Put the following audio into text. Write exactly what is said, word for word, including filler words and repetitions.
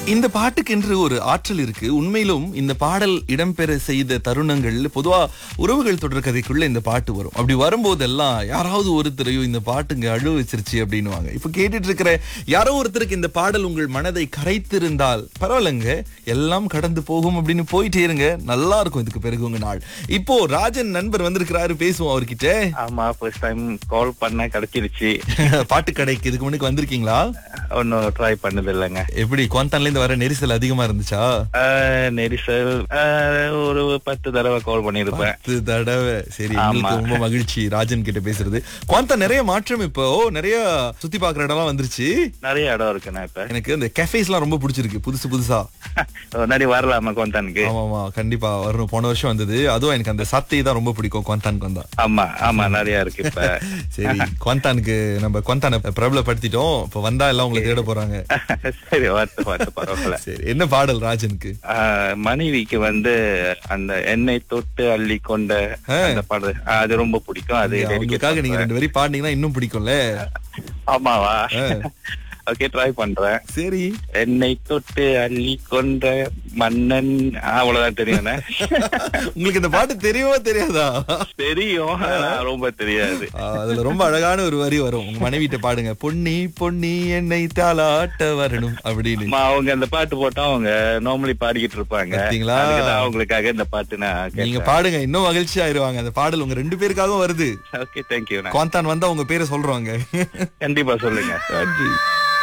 இந்த பாட்டுக்கென்று ஒரு ஆற்றல் இருக்கு. உண்மையிலும் இந்த பாடல் இடம்பெற செய்த தருணங்கள் பொதுவா உறவுகள் தொடர் கதைக்குள்ள இந்த பாட்டு வரும். அப்படி வரும்போதெல்லாம் யாராவது ஒருத்தரையோ இந்த பாட்டுங்க அழுவ வச்சிருச்சு அப்படின்னுவாங்க. இப்ப கேட்டுட்டு இருக்கிற யாரோ ஒருத்தருக்கு இந்த பாடல் உங்கள் மனதை கரைத்திருந்தால் பரவாயில்லைங்க, எல்லாம் கடந்து போகும் அப்படின்னு போயிட்டே இருங்க. நல்லா இருக்கும் இதுக்கு பிறகு உங்க நாள். இப்போ ராஜன் நண்பர் வந்திருக்கிறாரு, பேசுவோம் அவர்கிட்ட. ஆமா, ஃபர்ஸ்ட் டைம் கால் பண்ண கிடைச்சிருச்சு. பாட்டு கடைக்கு இதுக்கு முன்னாடி வந்திருக்கீங்களா? ஒன்னும் ட்ரை பண்ணது இல்லைங்க. எப்படி குவாந்தான்ல இருந்து வர நெரிசல் அதிகமா இருந்துச்சா? ஆஹ், நெரிசல் ஆஹ், ஒரு பத்து தடவை கால் பண்ணிருப்பேன். பத்து தடவை. சரி, எங்களுக்கு ரொம்ப மகிழ்ச்சி ராஜன் கிட்ட பேசுறது. குவாந்தான் நிறைய மாற்றம், இப்போ நிறைய சுத்தி பாக்குற இடம்லாம் வந்துருச்சு. நிறைய இடம் இருக்குண்ணா. இப்ப எனக்கு இந்த கஃபேஸ் எல்லாம் ரொம்ப பிடிச்சிருக்கு, புதுசு புதுசா. நிறைய வரலாமா குவாந்தானுக்கு? ஆமா ஆமா, கண்டிப்பா வரணும். போன வருஷம் வந்தது. அதுவும் எனக்கு அந்த சத்தை தான் ரொம்ப பிடிக்கும் குவாந்தானுக்கு வந்தா. ஆமா ஆமா, நிறைய இருக்கு இப்ப. சரி, குவாந்தானுக்கு நம்ம குவாந்தானை பிரபலப்படுத்திட்டோம். இப்ப வந்தா எல்லாம் உங்களை தேட போறாங்க. சரி, பார்த்து பார்த்து பரவாயில்ல. சரி, என்ன பாடல் ராஜனுக்கு? ஆஹ், மனைவிக்கு வந்து அந்த எண்ணெய் தொட்டு அள்ளி கொண்ட அந்த பாடல் அது ரொம்ப பிடிக்கும். அது உங்களுக்காக நீங்க ரெண்டு வரி பாடினீங்கன்னா இன்னும் பிடிக்கும்ல. ஆமாவா? ஓகே, ட்ரை பண்றேன். சரி. என்னை தொட்டு அள்ளி கொண்ட மன்னன், அவ்வளவுதான் தெரியும். உங்களுக்கு இந்த பாட்டு தெரியுமா தெரியாதா? தெரியும், ரொம்ப தெரியாது. அதுல ரொம்ப அழகான ஒரு வரி வரும். உங்க மனைவிட்ட பாடுங்க, பொன்னி பொன்னி என்னை தாளாட்ட வரணும் அப்படின்னு. அவங்க அந்த பாட்டு போட்டா அவங்க நார்மலி பாடிக்கிட்டு இருப்பாங்க. அவங்களுக்காக இந்த பாட்டு நான் நீங்க பாடுங்க, இன்னும் மகிழ்ச்சி ஆயிருவாங்க. அந்த பாடல் உங்க ரெண்டு பேருக்காகவும் வருது. Okay, thank you. குவாந்தான் வந்தா உங்க பேரை சொல்றாங்க. கண்டிப்பா சொல்லுங்க. நன்றி.